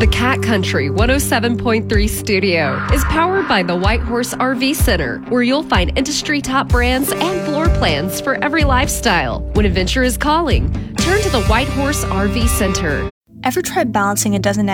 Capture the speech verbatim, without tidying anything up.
The Cat Country one oh seven point three studio is powered by the White Horse R V Center, where you'll find industry top brands and floor plans for every lifestyle. When adventure is calling, turn to the White Horse R V Center. Ever tried balancing a dozen